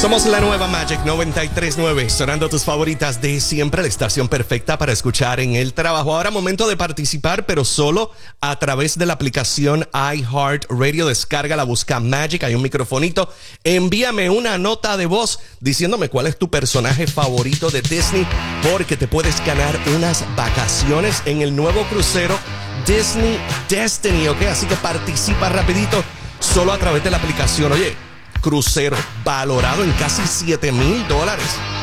Somos la nueva Magic 93.9, sonando tus favoritas de siempre, la estación perfecta para escuchar en el trabajo. Ahora momento de participar, pero solo a través de la aplicación iHeartRadio. Descárgala, busca Magic, hay un microfonito. Envíame una nota de voz diciéndome cuál es tu personaje favorito de Disney, porque te puedes ganar unas vacaciones en el nuevo crucero Disney Destiny, ¿ok? Así que participa rapidito, solo a través de la aplicación. Oye, crucero valorado en casi $7,000.